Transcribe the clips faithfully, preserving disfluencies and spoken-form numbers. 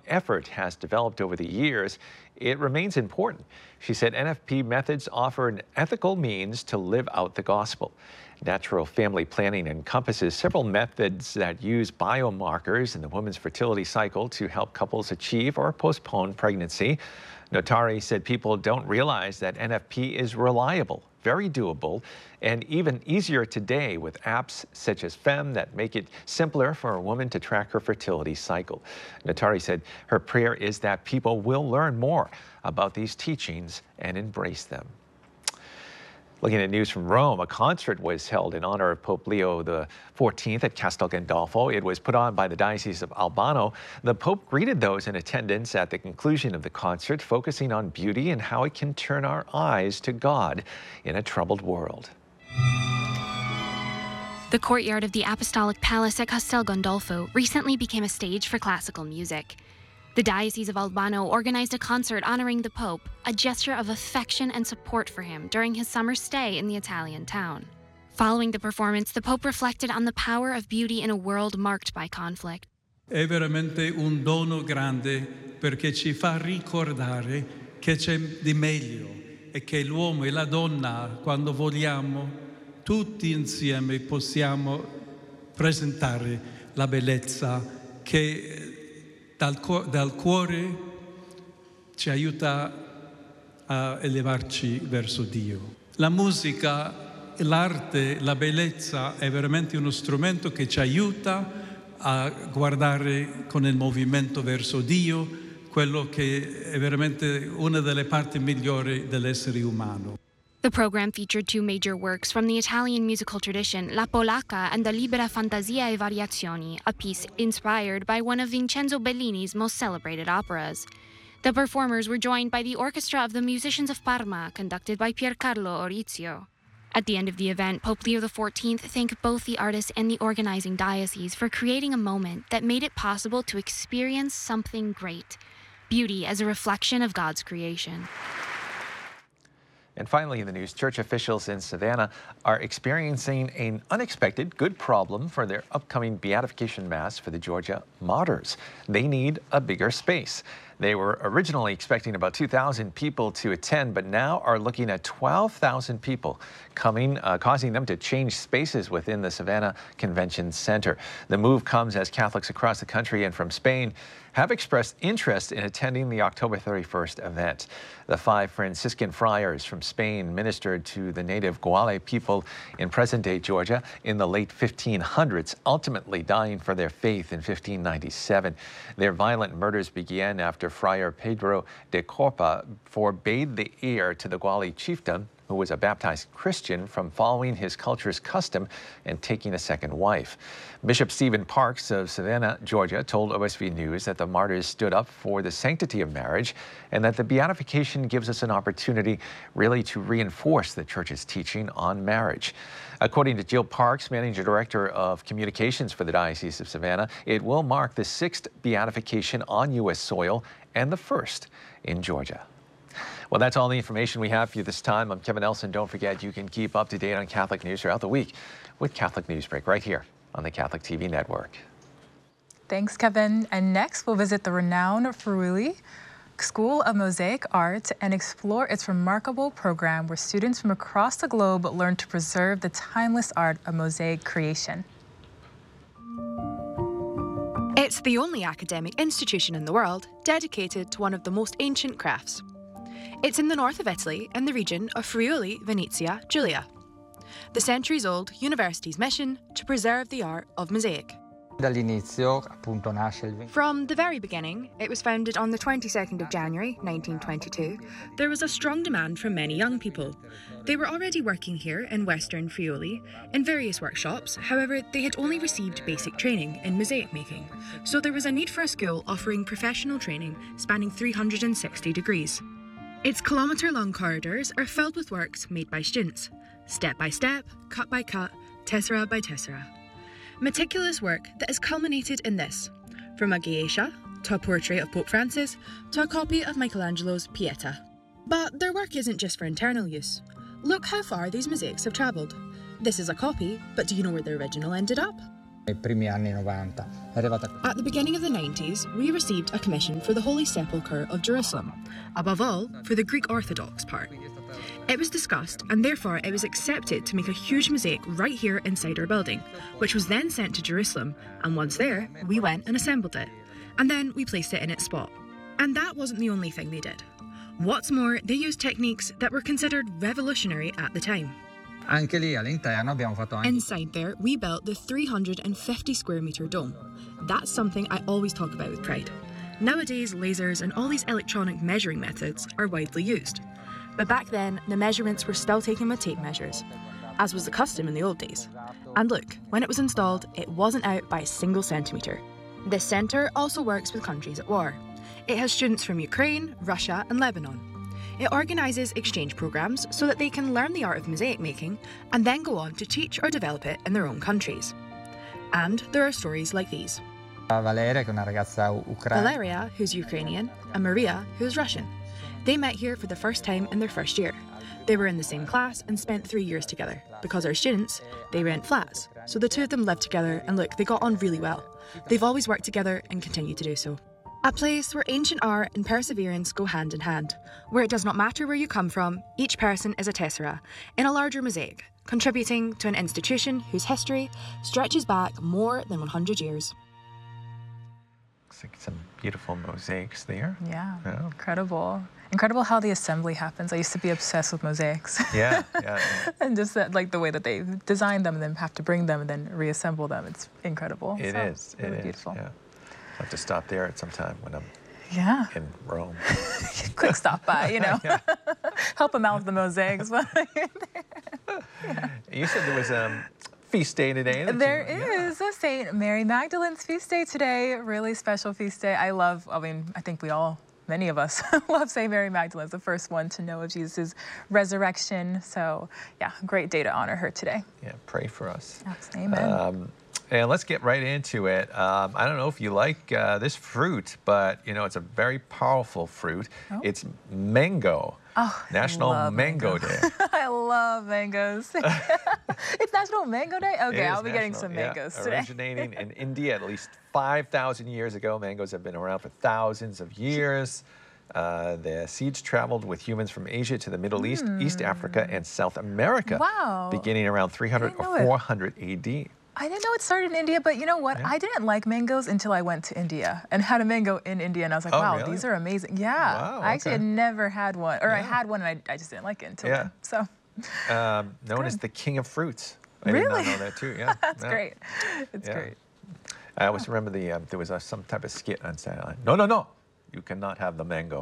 effort has developed over the years, it remains important. She said N F P methods offer an ethical means to live out the gospel. Natural family planning encompasses several methods that use biomarkers in the woman's fertility cycle to help couples achieve or postpone pregnancy. Notari said people don't realize that N F P is reliable, very doable, and even easier today with apps such as Fem that make it simpler for a woman to track her fertility cycle. Notari said her prayer is that people will learn more about these teachings and embrace them. Looking at news from Rome, a concert was held in honor of Pope Leo the fourteenth at Castel Gandolfo. It was put on by the Diocese of Albano. The Pope greeted those in attendance at the conclusion of the concert, focusing on beauty and how it can turn our eyes to God in a troubled world. The courtyard of the Apostolic Palace at Castel Gandolfo recently became a stage for classical music. The Diocese of Albano organized a concert honoring the Pope, a gesture of affection and support for him during his summer stay in the Italian town. Following the performance, the Pope reflected on the power of beauty in a world marked by conflict. È veramente un dono grande perché ci fa ricordare che c'è di meglio e che l'uomo e la donna, quando vogliamo, tutti insieme possiamo presentare la bellezza che Dal, dal cuore ci aiuta a elevarci verso Dio. La musica, l'arte, la bellezza è veramente uno strumento che ci aiuta a guardare con il movimento verso Dio, quello che è veramente una delle parti migliori dell'essere umano. The program featured two major works from the Italian musical tradition, La Polacca and the Libera Fantasia e Variazioni, a piece inspired by one of Vincenzo Bellini's most celebrated operas. The performers were joined by the Orchestra of the Musicians of Parma, conducted by Piercarlo Orizio. At the end of the event, Pope Leo the fourteenth thanked both the artists and the organizing diocese for creating a moment that made it possible to experience something great, beauty as a reflection of God's creation. And finally in the news, church officials in Savannah are experiencing an unexpected good problem for their upcoming beatification mass for the Georgia martyrs. They need a bigger space. They were originally expecting about two thousand people to attend, but now are looking at twelve thousand people coming, uh, causing them to change spaces within the Savannah Convention Center. The move comes as Catholics across the country and from Spain have expressed interest in attending the October thirty-first event. The five Franciscan friars from Spain ministered to the native Guale people in present-day Georgia in the late fifteen hundreds, ultimately dying for their faith in fifteen ninety-seven. Their violent murders began after Friar Pedro de Corpa forbade the heir to the Guale chieftain, who was a baptized Christian, from following his culture's custom and taking a second wife. Bishop Stephen Parks of Savannah, Georgia, told O S V News that the martyrs stood up for the sanctity of marriage and that the beatification gives us an opportunity really to reinforce the church's teaching on marriage. According to Jill Parks, Managing Director of Communications for the Diocese of Savannah, it will mark the sixth beatification on U S soil and the first in Georgia. Well, that's all the information we have for you this time. I'm Kevin Nelson. Don't forget, you can keep up to date on Catholic news throughout the week with Catholic Newsbreak right here on the Catholic T V network. Thanks, Kevin. And next, we'll visit the renowned Friuli School of Mosaic Art and explore its remarkable program where students from across the globe learn to preserve the timeless art of mosaic creation. It's the only academic institution in the world dedicated to one of the most ancient crafts. It's in the north of Italy, in the region of Friuli Venezia Giulia. The centuries-old university's mission to preserve the art of mosaic. From the very beginning, it was founded on the twenty-second of January nineteen twenty-two. There was a strong demand from many young people. They were already working here in Western Friuli in various workshops. However, they had only received basic training in mosaic making, so there was a need for a school offering professional training spanning three hundred sixty degrees. Its kilometre-long corridors are filled with works made by students, step by step, cut by cut, tessera by tessera. Meticulous work that has culminated in this, from a geisha to a portrait of Pope Francis to a copy of Michelangelo's Pieta. But their work isn't just for internal use. Look how far these mosaics have travelled. This is a copy, but do you know where the original ended up? Nei primi anni novanta è arrivata. At the beginning of the nineties, we received a commission for the Holy Sepulchre of Jerusalem, above all, for the Greek Orthodox part. It was discussed, and therefore it was accepted to make a huge mosaic right here inside our building, which was then sent to Jerusalem, and once there, we went and assembled it. And then we placed it in its spot. And that wasn't the only thing they did. What's more, they used techniques that were considered revolutionary at the time. Anche lì all'interno abbiamo fatto anche. Inside there, we built the three hundred fifty square metre dome. That's something I always talk about with pride. Nowadays, lasers and all these electronic measuring methods are widely used. But back then, the measurements were still taken with tape measures, as was the custom in the old days. And look, when it was installed, it wasn't out by a single centimetre. This centre also works with countries at war. It has students from Ukraine, Russia and Lebanon. It organises exchange programmes so that they can learn the art of mosaic making and then go on to teach or develop it in their own countries. And there are stories like these. Valeria, che è una ragazza ucraina. Valeria, who's Ukrainian, and Maria, who's Russian. They met here for the first time in their first year. They were in the same class and spent three years together. Because our students, they rent flats. So the two of them lived together and look, they got on really well. They've always worked together and continue to do so. A place where ancient art and perseverance go hand in hand. Where it does not matter where you come from, each person is a tessera in a larger mosaic, contributing to an institution whose history stretches back more than one hundred years. Looks like some beautiful mosaics there. Yeah, Yeah. incredible. Incredible how the assembly happens. I used to be obsessed with mosaics. Yeah, yeah. And just that, like the way that they design them and then have to bring them and then reassemble them. It's incredible. It So, is. It really is. beautiful. Yeah. I'll have to stop there at some time when I'm Yeah. in Rome. Quick stop by, you know. Help them out with the mosaics. You said there was a feast day today. that There you- yeah. is a Saint Mary Magdalene's feast day today. Really special feast day. I love, I mean, I think we all, many of us love Saint Mary Magdalene, the first one to know of Jesus' resurrection. So yeah, great day to honor her today. Yeah, pray for us. Yes, amen. Um, and let's get right into it. Um, I don't know if you like uh, this fruit, but you know it's a very powerful fruit. Oh. It's mango. Oh, I National love Mango, mango. Day. I love mangoes. It's National Mango Day? It Okay, is I'll be getting national- some yeah, mangoes today. Originating in India at least five thousand years ago. Mangoes have been around for thousands of years. Uh, the seeds traveled with humans from Asia to the Middle East, East Africa, and South America. Wow. Beginning around three hundred didn't know or it. four hundred A D. I didn't know it started in India, but you know what? Yeah. I didn't like mangoes until I went to India and had a mango in India, and I was like, Oh, wow, really? these are amazing. Yeah. Wow, I actually okay. had never had one, or I Yeah. had one and I, I just didn't like it until Yeah. then. So Um, known as Good. the king of fruits. I did Really? not know that too. Yeah, that's yeah. great. It's Yeah. great. I always remember the um, there was a, some type of skit on Saturday Night. No, no, no, you cannot have the mango.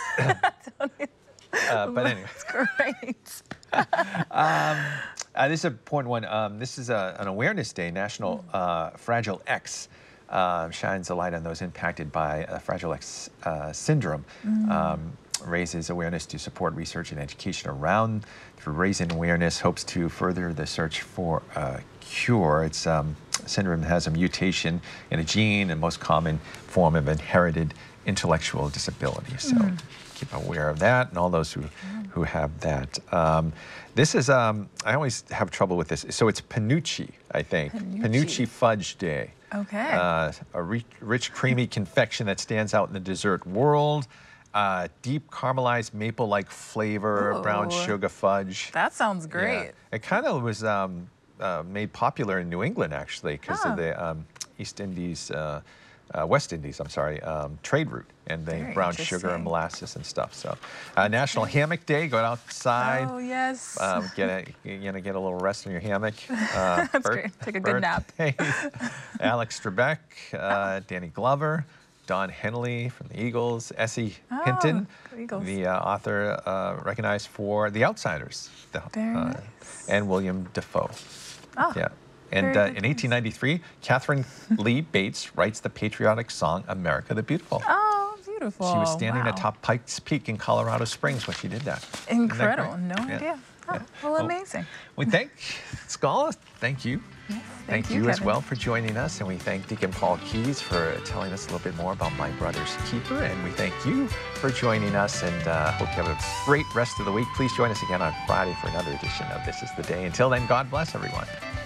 uh, but anyway. It's great. Uh, this is an important one. Um, this is a, an awareness day. National uh, Fragile X uh, shines a light on those impacted by uh, Fragile X uh, syndrome. Um, raises awareness to support research and education around. Through raising awareness, hopes to further the search for a cure. It's um, syndrome has a mutation in a gene, and most common form of inherited intellectual disability. So keep aware of that, and all those who who have that. Um, this is, um, I always have trouble with this. So it's Panucci, I think. Panucci. Panucci Fudge Day. Okay. Uh, a rich, rich, creamy confection that stands out in the dessert world. Uh, deep caramelized maple-like flavor, brown Ooh. sugar fudge. That sounds Yeah. great. It kind of was um, uh, made popular in New England, actually, because Ah. of the um, East Indies, uh, uh, West Indies, I'm sorry, um, trade route, and they Very brown sugar and interesting. molasses and stuff. So, uh, National Hammock Day. Go outside. Oh, yes. Um, get a, you know, get a little rest in your hammock. Uh, That's great. Take a good nap. birthdays. Alex Trebek, uh, Danny Glover, Don Henley from the Eagles, Essie Oh, Hinton, Eagles. the uh, author uh, recognized for The Outsiders, the, Very uh, nice. and William Defoe. Oh, Yeah. And very uh, good in eighteen ninety-three, Catherine Lee Bates writes the patriotic song "America the Beautiful." Oh, beautiful. She was standing wow. atop Pikes Peak in Colorado Springs when she did that. Isn't that Incredible. great? No Yeah. idea. Oh, Yeah. well, Well, amazing. We thank Scala. Thank you. Thank Thank you, you, as Kevin. well for joining us. And we thank Deacon Paul Keys for telling us a little bit more about My Brother's Keeper. And we thank you for joining us, and uh, hope you have a great rest of the week. Please join us again on Friday for another edition of This is the Day. Until then, God bless everyone.